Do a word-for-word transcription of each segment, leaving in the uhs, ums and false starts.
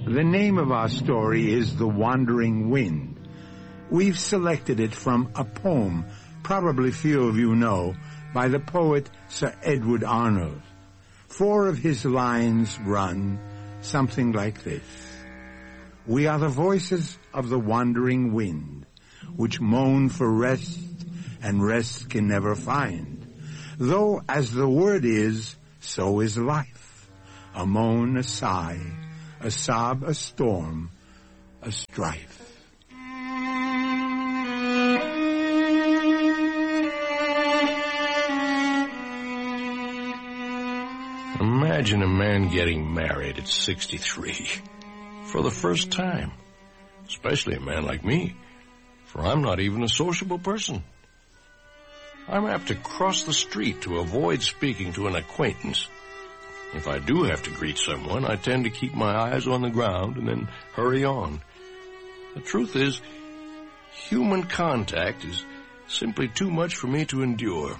The name of our story is The Wandering Wind. We've selected it from a poem probably few of you know by the poet Sir Edward Arnold. Four of his lines run something like this. We are the voices of the wandering wind, which moan for rest and rest can never find. Though as the word is, so is life. A moan, a sigh, a sob, a storm, a strife. Imagine a man getting married at sixty-three for the first time, especially a man like me, for I'm not even a sociable person. I'm apt to cross the street to avoid speaking to an acquaintance. If I do have to greet someone, I tend to keep my eyes on the ground and then hurry on. The truth is, human contact is simply too much for me to endure.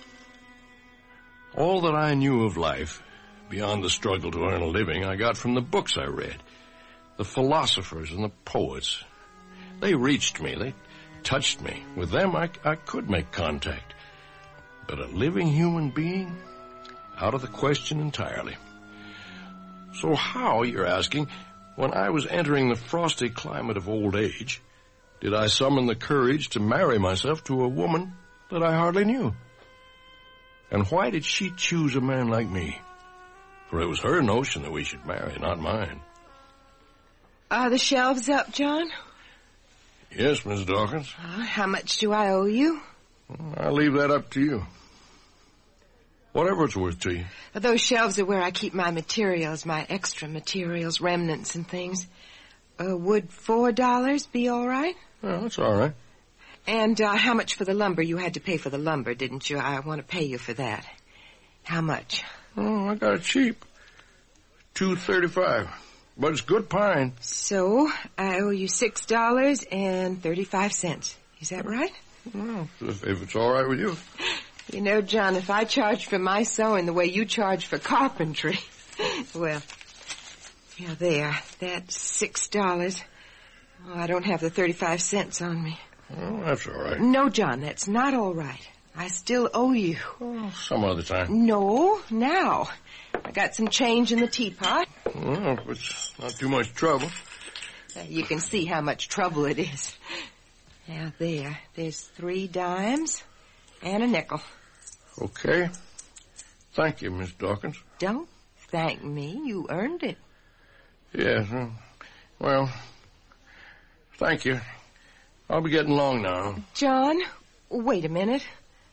All that I knew of life, beyond the struggle to earn a living, I got from the books I read, the philosophers and the poets. They reached me, they touched me. With them, I, I could make contact. But a living human being? Out of the question entirely. So how, you're asking, when I was entering the frosty climate of old age, did I summon the courage to marry myself to a woman that I hardly knew? And why did she choose a man like me? For it was her notion that we should marry, not mine. Are the shelves up, John? Yes, Miss Dawkins. Uh, how much do I owe you? Well, I'll leave that up to you. Whatever it's worth to you. Those shelves are where I keep my materials, my extra materials, remnants and things. Uh, would four dollars be all right? Well, that's all right. And uh, how much for the lumber? You had to pay for the lumber, didn't you? I want to pay you for that. How much? Oh, I got it cheap. Two thirty-five. But it's good pine. So, I owe you six dollars and thirty-five cents. Is that right? Well, if, if it's all right with you. You know, John, if I charged for my sewing the way you charge for carpentry, well, yeah, there. That's six dollars. Oh, I don't have the thirty-five cents on me. Well, that's all right. No, John, that's not all right. I still owe you. Oh, some other time. No, now. I got some change in the teapot. Well, if it's not too much trouble. Uh, you can see how much trouble it is. Now, there. There's three dimes and a nickel. Okay. Thank you, Miss Dawkins. Don't thank me. You earned it. Yes. Well, thank you. I'll be getting along now. John, wait a minute.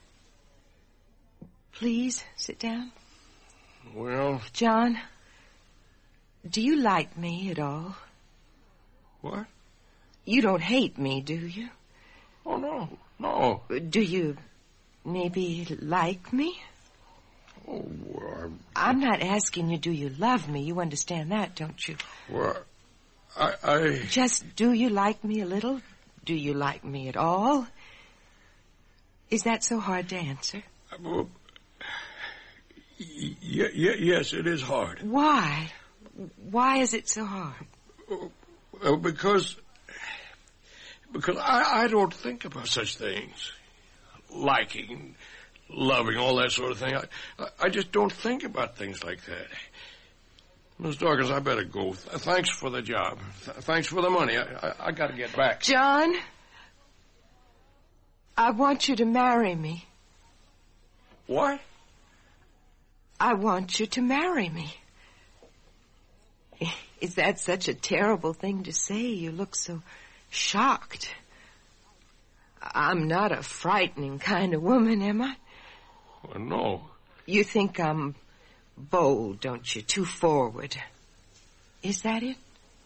Please sit down. Well... John, do you like me at all? What? You don't hate me, do you? Oh, no. No. Do you maybe like me? Oh, well, I'm... I'm not asking you, do you love me? You understand that, don't you? Well, I... I... Just, do you like me a little? Do you like me at all? Is that so hard to answer? Well, y- y- yes, it is hard. Why? Why is it so hard? Well, because... Because I, I don't think about such things. Liking, loving, all that sort of thing. I, I just don't think about things like that. Miss Dawkins, I better go. Th- thanks for the job. Th- thanks for the money. I, I, I got to get back. John, I want you to marry me. What? I want you to marry me. Is that such a terrible thing to say? You look so shocked. I'm not a frightening kind of woman, am I? Well, no. You think I'm bold, don't you? Too forward. Is that it?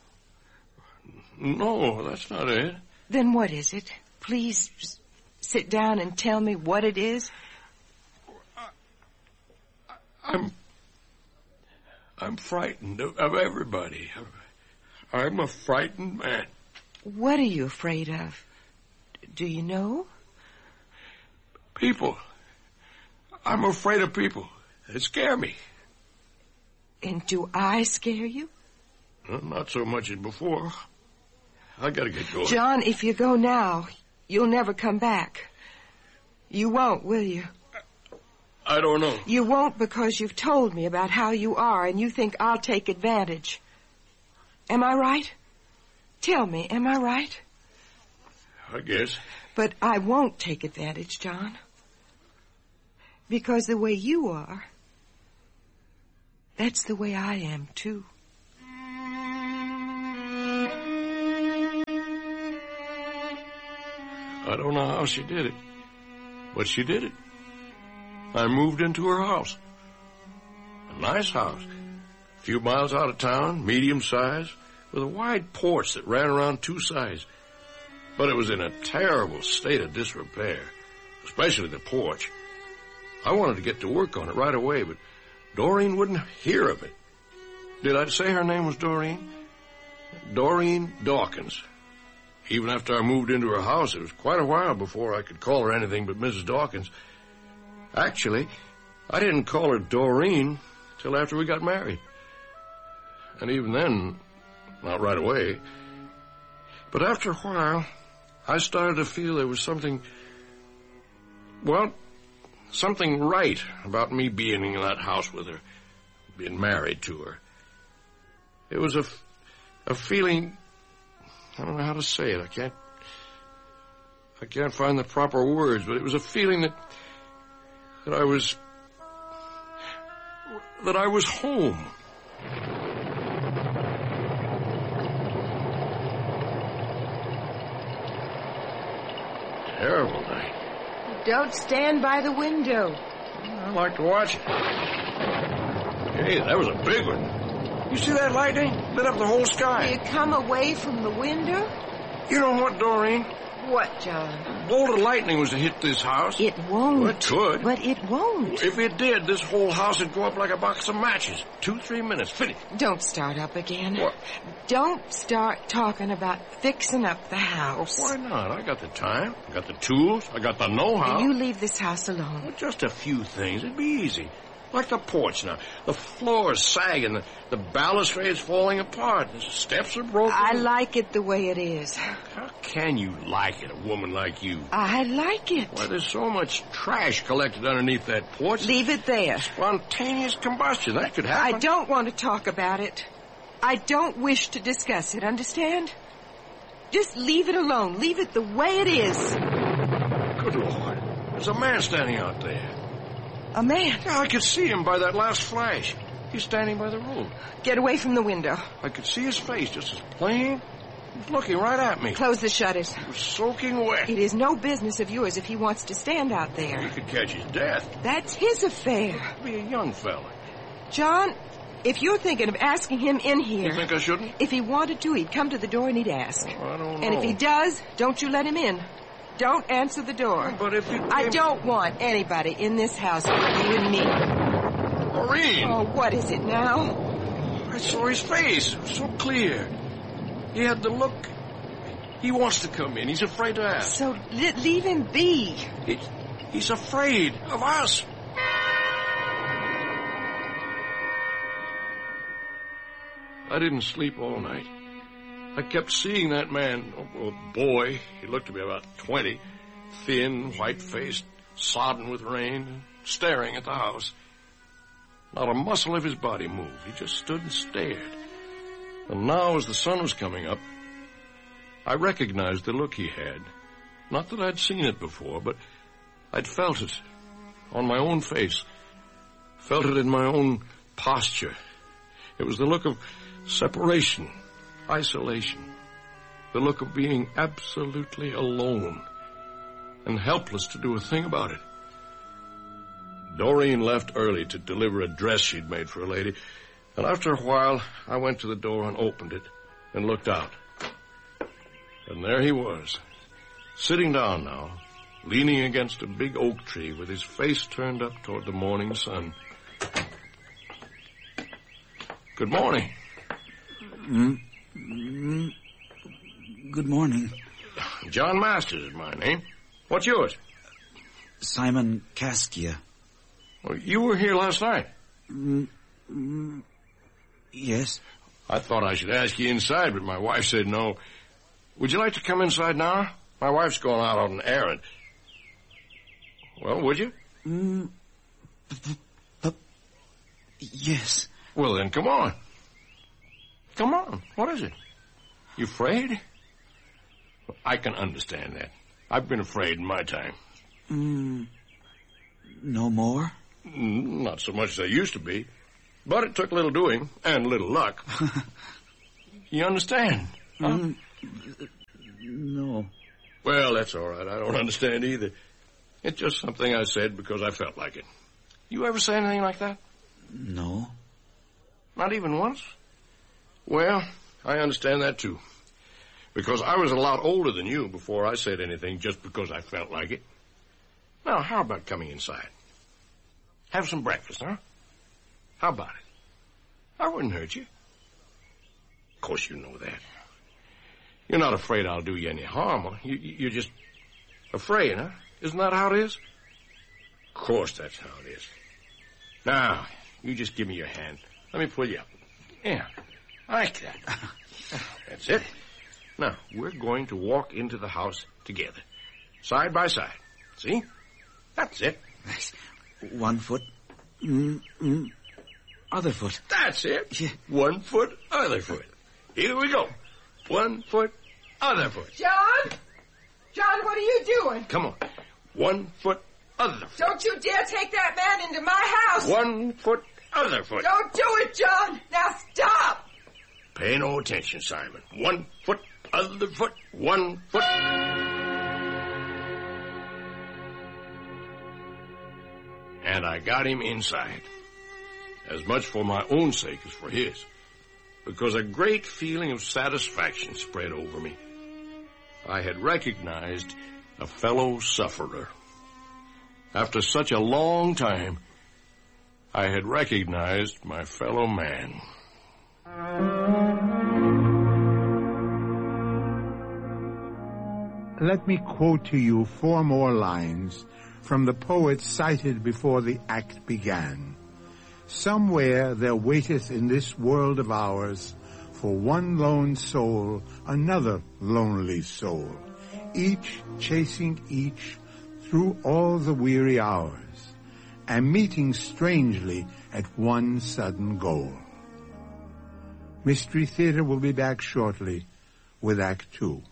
No, that's not it. Then what is it? Please sit down and tell me what it is. I, I, I'm... I'm frightened of, of everybody. I'm a frightened man. What are you afraid of? Do you know? People. I'm afraid of people. They scare me. And do I scare you? Well, not so much as before. I gotta get going. John, if you go now, you'll never come back. You won't, will you? I don't know. You won't because you've told me about how you are and you think I'll take advantage. Am I right? Tell me, am I right? I guess. But I won't take advantage, John. Because the way you are, that's the way I am, too. I don't know how she did it, but she did it. I moved into her house. A nice house. A few miles out of town, medium size, with a wide porch that ran around two sides. But it was in a terrible state of disrepair, especially the porch. I wanted to get to work on it right away, but Doreen wouldn't hear of it. Did I say her name was Doreen? Doreen Dawkins. Even after I moved into her house, it was quite a while before I could call her anything but Missus Dawkins. Actually, I didn't call her Doreen till after we got married. And even then, not right away. But after a while, I started to feel there was something, well, something right about me being in that house with her, being married to her. It was a, a feeling, I don't know how to say it. I can't, I can't find the proper words, but it was a feeling that, that I was, that I was home. Terrible night. Don't stand by the window. I like to watch it. Hey, that was a big one. You see that lightning? Lit up the whole sky. You come away from the window? You know what, Doreen? What, John? A bolt of lightning was to hit this house. It won't. Well, it could. But it won't. If it did, this whole house would go up like a box of matches. Two, three minutes. Finish. Don't start up again. What? Don't start talking about fixing up the house. Well, why not? I got the time. I got the tools. I got the know-how. You leave this house alone. Well, just a few things. It'd be easy. Like the porch now. The floor's sagging. The, the balustrade's falling apart. The steps are broken. I like it the way it is. How can you like it, a woman like you? I like it. Why, there's so much trash collected underneath that porch. Leave it there. Spontaneous combustion. That could happen. I don't want to talk about it. I don't wish to discuss it, understand? Just leave it alone. Leave it the way it is. Good Lord. There's a man standing out there. A man? Yeah, I could see him by that last flash. He's standing by the room. Get away from the window. I could see his face just as plain. He's looking right at me. Close the shutters. He was soaking wet. It is no business of yours if he wants to stand out there. He could catch his death. That's his affair. Be a young fella. John, if you're thinking of asking him in here... You think I shouldn't? If he wanted to, he'd come to the door and he'd ask. Oh, I don't know. And if he does, don't you let him in. Don't answer the door. But if he... I don't want anybody in this house but you and me. Maureen! Oh, what is it now? I saw his face. It was so clear. He had the look. He wants to come in. He's afraid to ask. So li- leave him be. He, he's afraid of us. I didn't sleep all night. I kept seeing that man, or boy, he looked to be about twenty, thin, white-faced, sodden with rain, staring at the house. Not a muscle of his body moved. He just stood and stared. And now, as the sun was coming up, I recognized the look he had. Not that I'd seen it before, but I'd felt it on my own face, felt it in my own posture. It was the look of separation, isolation, the look of being absolutely alone and helpless to do a thing about it. Doreen left early to deliver a dress she'd made for a lady, and after a while, I went to the door and opened it and looked out. And there he was, sitting down now, leaning against a big oak tree with his face turned up toward the morning sun. Good morning. Mm-hmm. Good morning. John Masters is my name. What's yours? Simon Kaskia. Well, you were here last night. Mm-hmm. Yes. I thought I should ask you inside, but my wife said no. Would you like to come inside now? My wife's going out on an errand. Well, would you? Mm, b- b- yes. Well, then come on. Come on. What is it? You afraid? I can understand that. I've been afraid in my time. Mm, no more? Mm, not so much as I used to be. But it took a little doing and a little luck. You understand? Huh? Mm, no. Well, that's all right. I don't understand either. It's just something I said because I felt like it. You ever say anything like that? No. Not even once? Well, I understand that too. Because I was a lot older than you before I said anything just because I felt like it. Now, how about coming inside? Have some breakfast, huh? How about it? I wouldn't hurt you. Of course you know that. You're not afraid I'll do you any harm. Huh? You, you're just afraid, huh? Isn't that how it is? Of course that's how it is. Now, you just give me your hand. Let me pull you up. Yeah, like that. That's it. Now, we're going to walk into the house together. Side by side. See? That's it. One foot. Mm, mm, other foot. That's it. Yeah. One foot, other foot. Here we go. One foot, other foot. John? John, what are you doing? Come on. One foot, other foot. Don't you dare take that man into my house. One foot, other foot. Don't do it, John. Now stop. Pay no attention, Simon. One foot, other foot, one foot. And I got him inside. As much for my own sake as for his. Because a great feeling of satisfaction spread over me. I had recognized a fellow sufferer. After such a long time, I had recognized my fellow man. Let me quote to you four more lines from the poet cited before the act began. Somewhere there waiteth in this world of ours for one lone soul another lonely soul, each chasing each through all the weary hours, and meeting strangely at one sudden goal. Mystery Theater will be back shortly with Act Two.